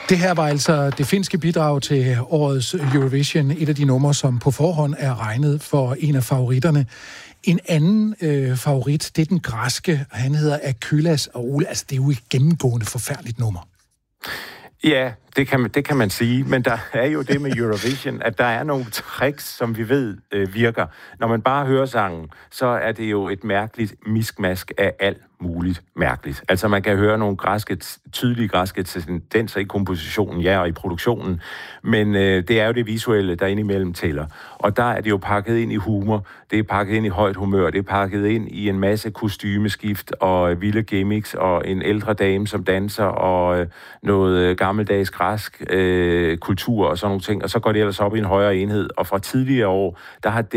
Det her var altså det finske bidrag til årets Eurovision, et af de numre, som på forhånd er regnet for en af favoritterne. En anden favorit, det er den græske, han hedder Akyllas og Ole. Altså, det er jo et gennemgående forfærdeligt nummer. Ja, det kan man sige, men der er jo det med Eurovision, at der er nogle tricks, som vi ved virker. Når man bare hører sangen, så er det jo et mærkeligt miskmask af alt muligt mærkeligt. Altså man kan høre nogle tydelige græske tendenser i kompositionen, ja, og i produktionen, men det er jo det visuelle, der indimellem tæller. Og der er det jo pakket ind i humor, det er pakket ind i højt humør, det er pakket ind i en masse kostymeskift og vilde gimmicks og en ældre dame, som danser og noget gammeldags græsk kultur og sådan nogle ting, og så går det ellers op i en højere enhed. Og fra tidligere år, der har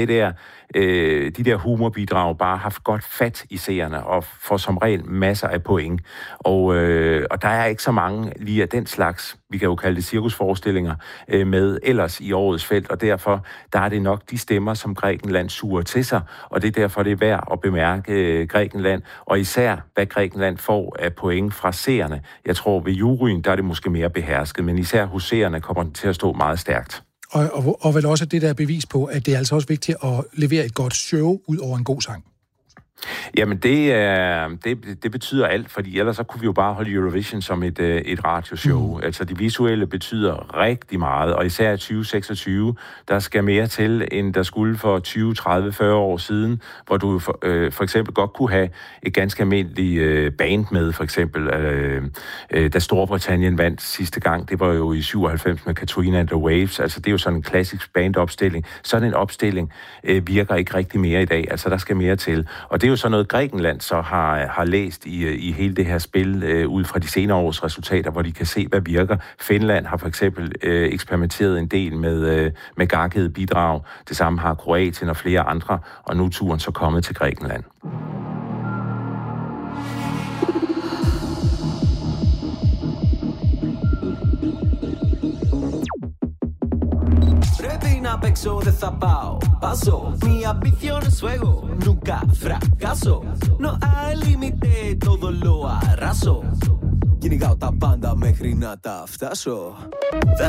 de der humorbidrag bare haft godt fat i seerne og får som regel masser af point. Og der er ikke så mange lige af den slags, vi kan jo kalde det cirkusforestillinger, med ellers i årets felt, og derfor der er det nok de stemmer, som Grækenland suger til sig, og det er derfor, det er værd at bemærke Grækenland, og især, hvad Grækenland får af point fra seerne. Jeg tror, ved juryen, der er det måske mere behersket, men især hos seerne kommer den til at stå meget stærkt. Og vel også det der bevis på, at det er altså også vigtigt at levere et godt show ud over en god sang. Jamen, det betyder alt, fordi ellers så kunne vi jo bare holde Eurovision som et radioshow. Altså, de visuelle betyder rigtig meget, og især 2026, der skal mere til, end der skulle for 20, 30, 40 år siden, hvor du for eksempel godt kunne have et ganske almindeligt band med, for eksempel, da Storbritannien vandt sidste gang, det var jo i 97 med Katrina and the Waves, altså det er jo sådan en klassisk bandopstilling. Sådan en opstilling virker ikke rigtig mere i dag, altså der skal mere til. Og det er jo sådan noget, Grækenland så har læst i hele det her spil ud fra de senere års resultater, hvor de kan se, hvad virker. Finland har for eksempel eksperimenteret en del med gakkede bidrag. Det samme har Kroatien og flere andre, og nu er turen så kommet til Grækenland. Απ' έξω δεν θα πάω, paso. Mi ambición es fuego, nunca fracaso. No hay límite, todo lo arraso. Κυνηγάω τα πάντα μέχρι να τα φτάσω.